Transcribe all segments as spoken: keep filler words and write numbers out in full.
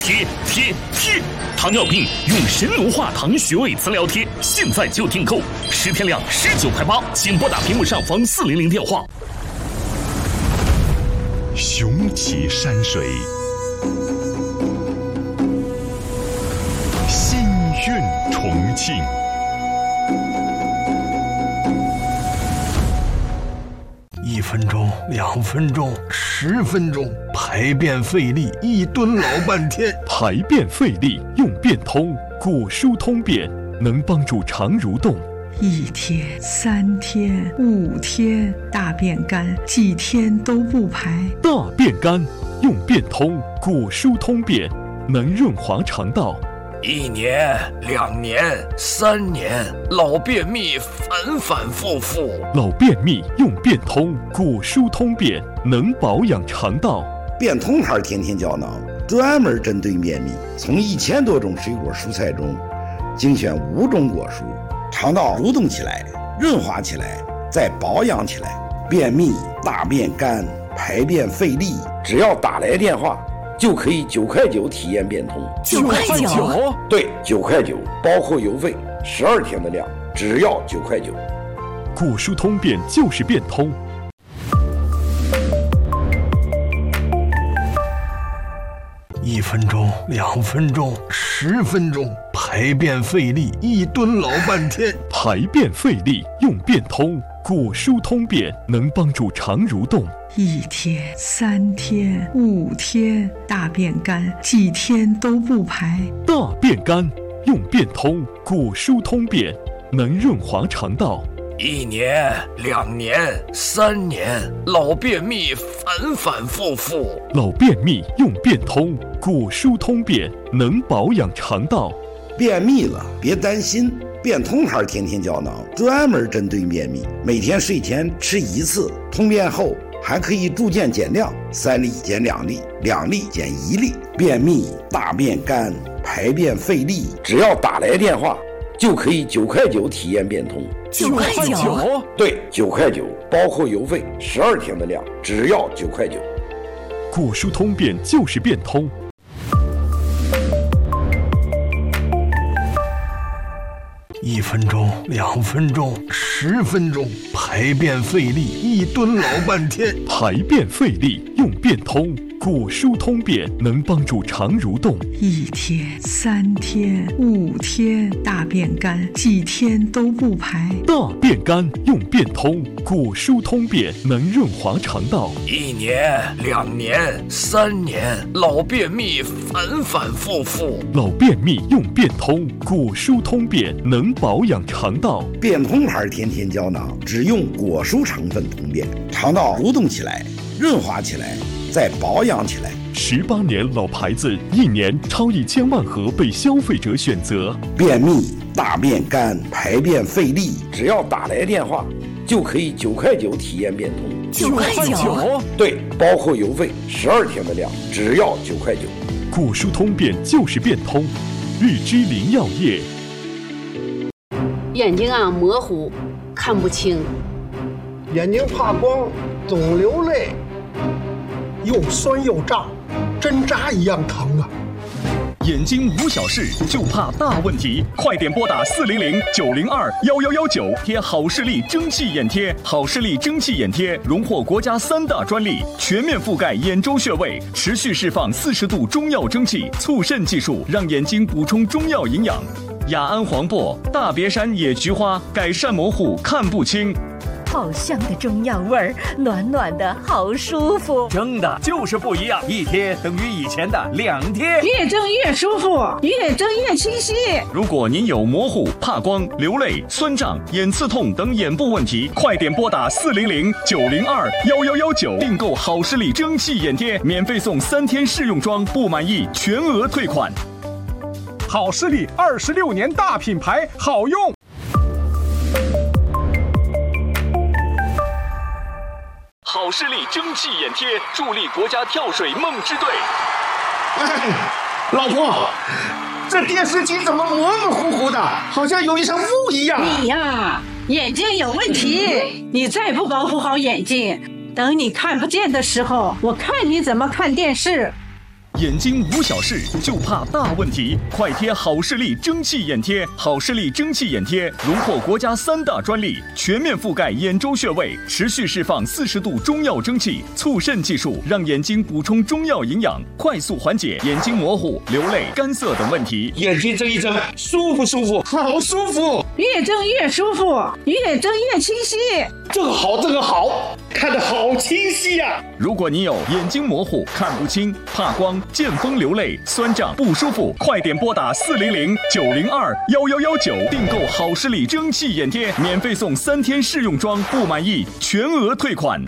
贴贴贴，糖尿病用神农化糖穴位磁疗贴，现在就订购，十天量十九块八，请拨打屏幕上方四零零电话。 雄奇山水，心韵重庆。 一分钟，两分钟，十分钟，排便费力，一蹲老半天。 排便费力用便通，果蔬通便，能帮助肠蠕动。 一天、三天、五天，大便干，几天都不排。 大便干用便通，果蔬通便，能润滑肠道。 一年、两年、三年，老便秘反反复复。 老便秘用便通，果蔬通便，能保养肠道。 便通牌天天胶囊专门针对便秘，从一千多种水果蔬菜中精选五种果蔬，肠道蠕动起来，润滑起来，再保养起来。便秘、大便干、排便费力，只要打来电话就可以九块九体验变通。 九块九？ 对，九块九，包括邮费，十二天的量，只要九块九。 果蔬通便就是变通。 一分钟，两分钟，十分钟，排便费力，一蹲老半天。 排便费力用便通，果蔬通便，能帮助肠蠕动。 一天、三天、五天，大便干，几天都不排。 大便干用便通，果蔬通便，能润滑肠道。 一年、两年、三年，老便秘反反复复。 老便秘用便通，果蔬通便，能保养肠道。 便秘了别担心，便通牌天天胶囊专门针对便秘，每天睡前吃一次，通便后还可以逐渐减量，三粒减两粒，两粒减一粒。便秘、大便干、排便费力，只要打来电话就可以九块九体验变通。 九块九？ 对，九块九，包括邮费，十二天的量，只要九块九。 果蔬通便就是变通。 一分钟，两分钟，十分钟，排便费力，一蹲老半天。 排便费力用便通，果蔬通便，能帮助肠蠕动。 一天、三天、五天，大便干，几天都不排。 大便干用便通，果蔬通便，能润滑肠道。 一年、两年、三年，老便秘反反复复。 老便秘用便通，果蔬通便，能保养肠道。 便通牌天天胶囊只用果蔬成分通便，肠道蠕动起来，润滑起来，再保养起来。 十八年老牌子，一年超一千万盒被消费者选择。 便秘、大便干、排便费力，只要打来电话就可以九块九体验变通。 九块九？ 对，包括邮费，十二天的量，只要九块九。 果蔬通便就是变通。日之林药业。 眼睛啊模糊，看不清， 眼睛怕光，总流泪，又酸又胀，针扎一样疼啊！ 眼睛无小事，就怕大问题，快点拨打四零零九零二幺幺幺九，贴好视力蒸汽眼贴。好视力蒸汽眼贴荣获国家三大专利，全面覆盖眼周穴位，持续释放四十度中药蒸汽，促渗技术让眼睛补充中药营养。雅安黄柏、大别山野菊花改善模糊看不清。 好香的中药味儿，暖暖的好舒服。 蒸的就是不一样，一贴等于以前的两贴， 越蒸越舒服，越蒸越清晰。 如果您有模糊、怕光、流泪、酸胀、眼刺痛等眼部问题，快点拨打四零零九零二幺幺幺九订购好视力蒸汽眼贴，免费送三天试用装，不满意全额退款。 好视力二十六年大品牌，好用。 好视力蒸汽眼贴助力国家跳水梦之队。 哎，老婆，这电视机怎么模模糊糊的，好像有一层雾一样？ 你呀，眼睛有问题，你再不保护好眼睛，等你看不见的时候，我看你怎么看电视。 眼睛无小事，就怕大问题。快贴好视力蒸汽眼贴，好视力蒸汽眼贴荣获国家三大专利，全面覆盖眼周穴位，持续释放四十度中药蒸汽，促渗技术让眼睛补充中药营养，快速缓解眼睛模糊、流泪、干涩等问题。 眼睛睁一睁，舒服舒服，好舒服， 越睁越舒服，越睁越清晰。 这个好，这个好，看得好清晰呀、啊！ 如果你有眼睛模糊、看不清、怕光、见风流泪、酸胀不舒服，快点拨打四零零九零二幺幺幺九订购好视力蒸汽眼贴，免费送三天试用装，不满意全额退款。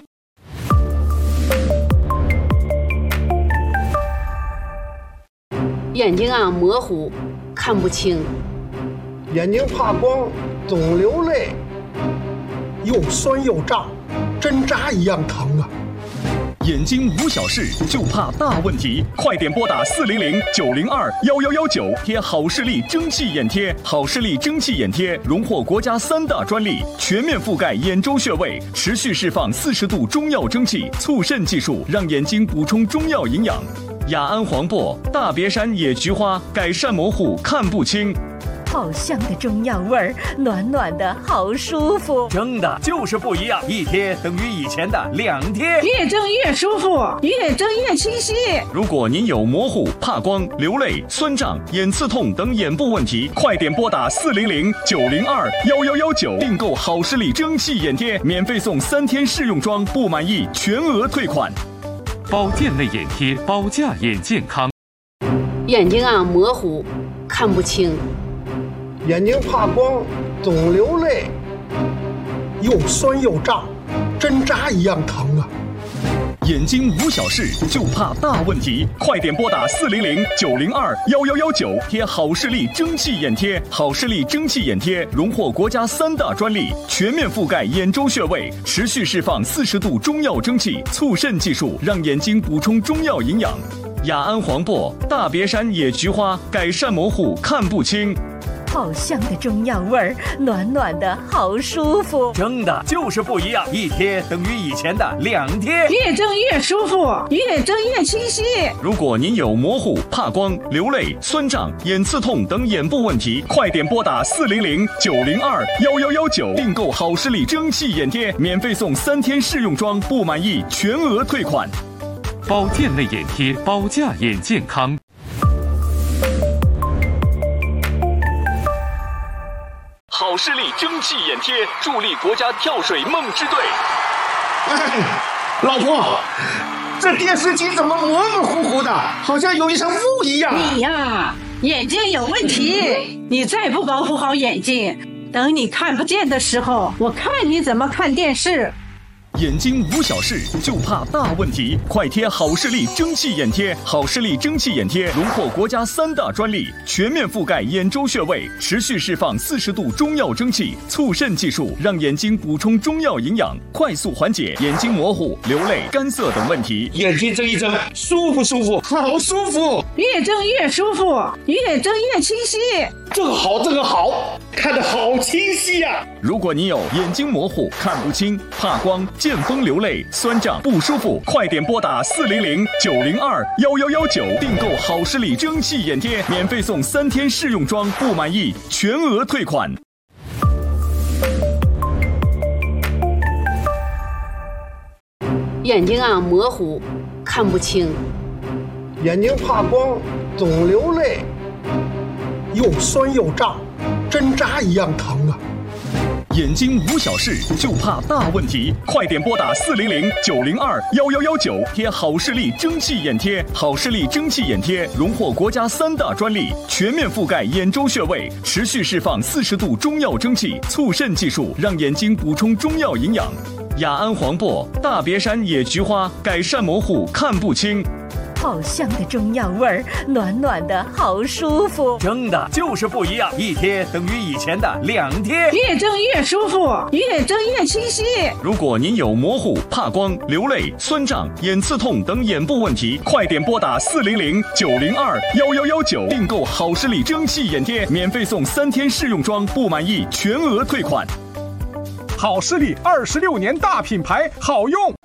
眼睛啊模糊，看不清， 眼睛怕光，总流泪，又酸又胀，针扎一样疼啊！ 眼睛无小事，就怕大问题，快点拨打四零零九零二幺幺幺九贴好视力蒸汽眼贴。好视力蒸汽眼贴荣获国家三大专利，全面覆盖眼周穴位，持续释放四十度中药蒸汽，促渗技术让眼睛补充中药营养。雅安黄柏、大别山野菊花改善模糊看不清。 好香的中药味儿，暖暖的好舒服。 蒸的就是不一样，一贴等于以前的两贴。 越蒸越舒服，越蒸越清晰。 如果您有模糊、怕光、流泪、酸胀、眼刺痛等眼部问题，快点拨打四零零九零二幺幺幺九订购好视力蒸汽眼贴，免费送三天试用装，不满意全额退款。 保健类眼贴，保价眼健康。 眼睛啊模糊，看不清， 眼睛怕光，总流泪，又酸又胀，针扎一样疼啊！ 眼睛无小事，就怕大问题，快点拨打四零零九零二幺幺幺九贴好视力蒸汽眼贴。好视力蒸汽眼贴荣获国家三大专利，全面覆盖眼周穴位，持续释放四十度中药蒸汽，促渗技术让眼睛补充中药营养。雅安黄柏、大别山野菊花改善模糊看不清。 好香的中药味儿，暖暖的好舒服。 蒸的就是不一样，一贴等于以前的两贴。 越蒸越舒服，越蒸越清晰。 如果您有模糊、怕光、流泪、酸胀、眼刺痛等眼部问题，快点拨打四零零九零二幺幺幺九订购好视力蒸汽眼贴，免费送三天试用装，不满意全额退款。 保健类眼贴，保价眼健康。 好视力蒸汽眼贴助力国家跳水梦之队。 哎，老婆，这电视机怎么模模糊糊的，好像有一层雾一样？ 你呀，眼睛有问题，你再不保护好眼睛，等你看不见的时候，我看你怎么看电视。 眼睛无小事，就怕大问题，快贴好视力蒸汽眼贴。好视力蒸汽眼贴荣获国家三大专利，全面覆盖眼周穴位，持续释放四十度中药蒸汽，促渗技术让眼睛补充中药营养，快速缓解眼睛模糊、流泪、干涩等问题。 眼睛睁一睁，舒服舒服，好舒服， 越睁越舒服，越睁越清晰。 这个好，这个好，看得好清晰呀、啊！ 如果你有眼睛模糊、看不清、怕光、见风流泪、酸胀不舒服，快点拨打四零零九零二幺幺幺九订购好视力蒸汽眼贴，免费送三天试用装，不满意全额退款。 眼睛啊模糊，看不清， 眼睛怕光，总流泪，又酸又胀，针扎一样疼啊！ 眼睛无小事，就怕大问题，快点拨打四零零九零二幺幺幺九贴好视力蒸汽眼贴。好视力蒸汽眼贴荣获国家三大专利，全面覆盖眼周穴位，持续释放四十度中药蒸汽，促渗技术让眼睛补充中药营养。雅安黄柏、大别山野菊花改善模糊看不清。 好香的中药味儿，暖暖的好舒服。 蒸的就是不一样，一贴等于以前的两贴。 越蒸越舒服，越蒸越清晰。 如果您有模糊、怕光、流泪、酸胀、眼刺痛等眼部问题，快点拨打四零零九零二幺幺幺九订购好视力蒸汽眼贴，免费送三天试用装，不满意全额退款。 好视力二十六年大品牌，好用。